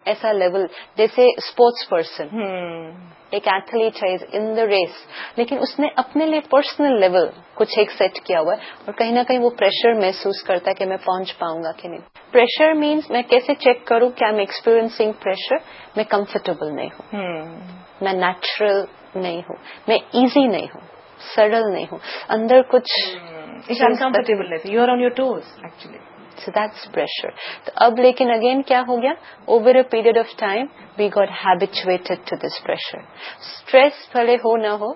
ایسا لیول جیسے sports person ایک ایتھلیٹ ہے ان دا ریس لیکن اس نے اپنے لیے پرسنل لیول کچھ ایک سیٹ کیا ہوا ہے اور کہیں نہ کہیں وہ پریشر محسوس کرتا ہے کہ میں پہنچ پاؤں گا کہ نہیں. پریشر مینس میں کیسے چیک کروں کیا میں ایکسپیرینسنگ پریشر میں کمفرٹیبل نہیں ہوں, میں نیچرل نہیں ہوں, میں ایزی نہیں ہوں, سرل نہیں ہوں, اندر کچھ انکمفرٹیبل ہے, you are on your toes actually. So that's pressure. تو اب لیکن اگین کیا ہو گیا, over a period of time we got habituated to this pressure. Stress بھلے ہو نہ ہو,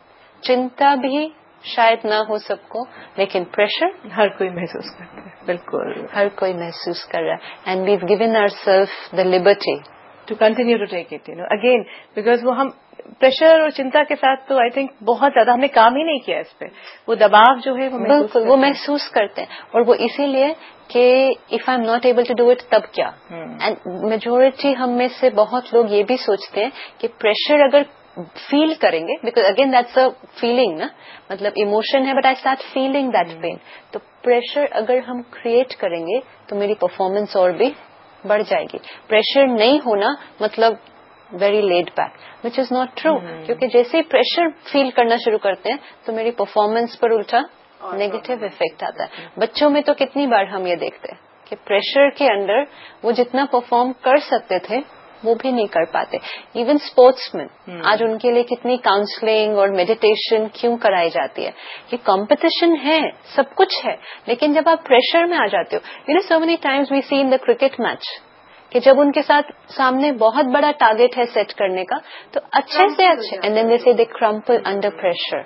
چنتا بھی شاید نہ ہو سب کو, لیکن پریشر ہر کوئی محسوس کرتا ہے. بالکل ہر کوئی محسوس کر رہا ہے. And we've given ourselves the liberty to continue to take it, again because وہ ہم پریشر اور چنتا کے ساتھ تو آئی تھنک بہت زیادہ ہم نے کام ہی نہیں کیا اس پہ. وہ دباؤ جو ہے وہ بالکل وہ محسوس کرتے ہیں, اور وہ اسی لیے کہ if I am not able to do it تب کیا. اینڈ میجورٹی ہم میں سے بہت لوگ یہ بھی سوچتے ہیں کہ پریشر اگر فیل کریں گے, because again that's a feeling نا, مطلب ایموشن ہے but I start feeling that pain. تو پریشر اگر ہم کریٹ کریں گے تو میری پرفارمنس اور بھی بڑھ جائے گی. پریشر نہیں ہونا مطلب very lead back, which is not true, کیونکہ جیسے ہی پریشر فیل کرنا شروع کرتے ہیں تو میری پرفارمنس پر الٹا نیگیٹو افیکٹ آتا ہے. بچوں میں تو کتنی بار ہم یہ دیکھتے ہیں کہ پریشر کے انڈر وہ جتنا پرفارم کر سکتے تھے وہ بھی نہیں کر پاتے. ایون اسپورٹس مین آج ان کے لیے کتنی کاؤنسلنگ اور میڈیٹیشن کیوں کرائی جاتی ہے کہ کمپٹیشن ہے, سب کچھ ہے, لیکن جب آپ پریشر میں آ جاتے ہو, so many times we C in the cricket match کہ جب ان کے ساتھ سامنے بہت بڑا ٹارگیٹ ہے سیٹ کرنے کا تو اچھے سے اچھے اینڈ دین دے سے دے کرمپل انڈر پریشر.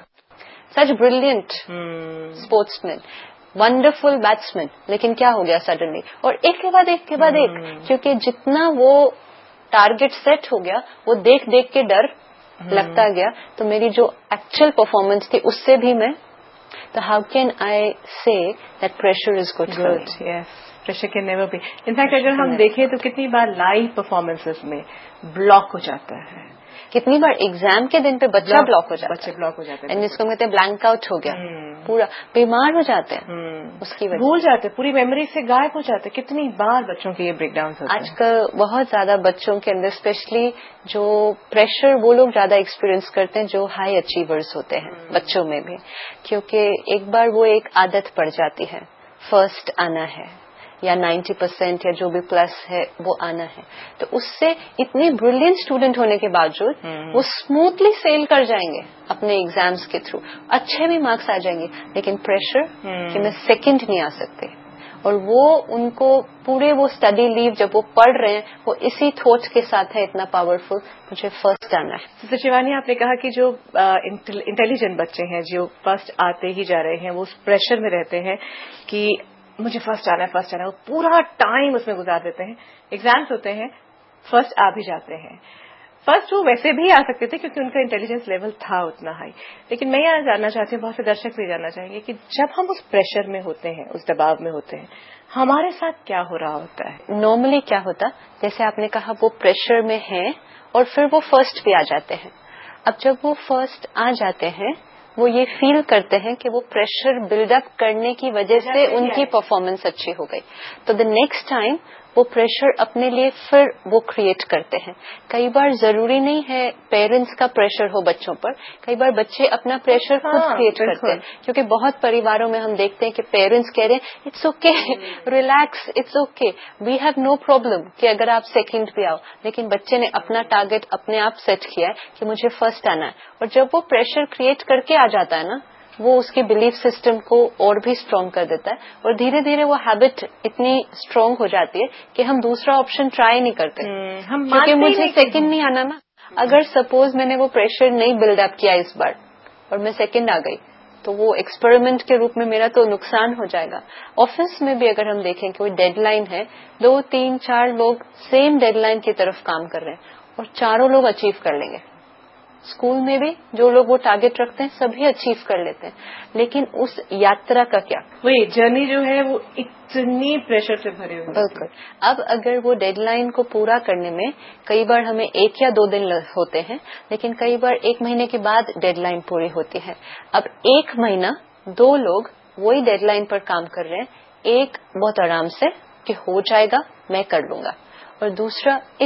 سچ بریلینٹ اسپورٹس مین, ونڈرفل بیٹسمین, لیکن کیا ہو گیا سڈنلی, اور ایک کے بعد ایک کے بعد ایک, کیونکہ جتنا وہ ٹارگیٹ سیٹ ہو گیا وہ دیکھ دیکھ کے ڈر لگتا گیا, تو میری جو ایکچوئل پرفارمنس تھی اس سے بھی میں, تو ہاؤ کین آئی سے that pressure is good. Pressure can never be. In fact اگر ہم دیکھیں تو کتنی بار لائیو پرفارمنسز میں بلاک ہو جاتا ہے, کتنی بار ایگزام کے دن پہ بچہ بلاک ہو جاتا ہے, بچے بلاک ہو جاتے ہیں, جس کو کہتے ہیں بلینک آؤٹ ہو گیا, پورا بیمار ہو جاتے ہیں, اس کی وجہ بھول جاتے ہیں, پوری میموری سے غائب ہو جاتے ہیں. کتنی بار بچوں کے یہ بریک ڈاؤن ہوتے ہیں آج کل بہت زیادہ بچوں کے اندر, اسپیشلی جو پریشر وہ لوگ زیادہ ایکسپیرئنس کرتے ہیں جو ہائی اچیورز ہوتے ہیں بچوں میں بھی, کیونکہ ایک بار وہ ایک عادت پڑ جاتی ہے, فرسٹ آنا ہے یا 90% یا جو بھی پلس ہے وہ آنا ہے, تو اس سے اتنی بریلینٹ اسٹوڈنٹ ہونے کے باوجود وہ اسموتھلی سیل کر جائیں گے اپنے ایگزامس کے تھرو, اچھے بھی مارکس آ جائیں گے, لیکن پریشر کہ میں سیکنڈ نہیں آ سکتے, اور وہ ان کو پورے وہ اسٹڈی لیو جب وہ پڑھ رہے ہیں وہ اسی تھوٹ کے ساتھ ہے اتنا پاورفل, مجھے فرسٹ آنا ہے. سسٹر شیوانی, آپ نے کہا کہ جو انٹیلیجنٹ بچے ہیں جو فرسٹ آتے ہی جا رہے ہیں وہ اس پریشر میں رہتے ہیں کہ مجھے فرسٹ آنا ہے فرسٹ آنا ہے, وہ پورا ٹائم اس میں گزار دیتے ہیں. ایگزامس ہوتے ہیں, فرسٹ آ بھی جاتے ہیں. فرسٹ وہ ویسے بھی آ سکتے تھے کیونکہ ان کا انٹیلیجنس لیول تھا اتنا ہائی, لیکن میں یہ جاننا چاہتی ہوں, بہت سے درشک بھی جاننا چاہیں گے کہ جب ہم اس پریشر میں ہوتے ہیں, اس دباؤ میں ہوتے ہیں, ہمارے ساتھ کیا ہو رہا ہوتا ہے؟ نارملی کیا ہوتا, جیسے آپ نے کہا وہ پریشر میں ہیں اور پھر وہ فرسٹ بھی آ جاتے ہیں. اب جب وہ فرسٹ آ جاتے ہیں وہ یہ فیل کرتے ہیں کہ وہ پریشر بلڈ اپ کرنے کی وجہ سے ان کی پرفارمنس اچھی ہو گئی, تو دا نیکسٹ ٹائم وہ پریشر اپنے لیے پھر وہ کریٹ کرتے ہیں. کئی بار ضروری نہیں ہے پیرنٹس کا پریشر ہو بچوں پر, کئی بار بچے اپنا پریشر خود کریٹ کرتے ہیں, کیونکہ بہت پریواروں میں ہم دیکھتے ہیں کہ پیرنٹس کہہ رہے ہیں it's okay, relax, it's okay, we have no problem کہ اگر آپ سیکنڈ پہ آؤ, لیکن بچے نے اپنا ٹارگیٹ اپنے آپ سیٹ کیا ہے کہ مجھے فرسٹ آنا ہے, اور جب وہ پریشر کریٹ کر کے آ جاتا ہے نا وہ اس کی بلیف سسٹم کو اور بھی اسٹرانگ کر دیتا ہے, اور دھیرے دھیرے وہ ہیبٹ اتنی اسٹرانگ ہو جاتی ہے کہ ہم دوسرا آپشن ٹرائی نہیں کرتے, کیونکہ مجھے سیکنڈ نہیں آنا نا. اگر سپوز میں نے وہ پریشر نہیں بلڈ اپ کیا اس بار اور میں سیکنڈ آ گئی تو وہ ایکسپیریمنٹ کے روپ میں میرا تو نقصان ہو جائے گا. آفس میں بھی اگر ہم دیکھیں کہ کوئی ڈیڈ لائن ہے, 2 3 4 لوگ سیم ڈیڈ لائن کی طرف کام کر رہے ہیں اور چاروں لوگ اچیو کر لیں گے. اسکول میں بھی جو لوگ وہ ٹارگیٹ رکھتے ہیں سبھی اچیو کر لیتے ہیں, لیکن اس یاترا کا کیا, وہی جرنی جو ہے وہ اتنی پریشر سے بھری ہوئی. بالکل. اب اگر وہ ڈیڈ لائن کو پورا کرنے میں کئی بار ہمیں 1 یا 2 دن ہوتے ہیں, لیکن کئی بار 1 مہینے کے بعد ڈیڈ لائن پوری ہوتی ہے. اب 1 مہینہ 2 لوگ وہی ڈیڈ لائن پر کام کر رہے ہیں, ایک بہت آرام سے کہ ہو جائے گا میں کر لوں گا, اور دوسرا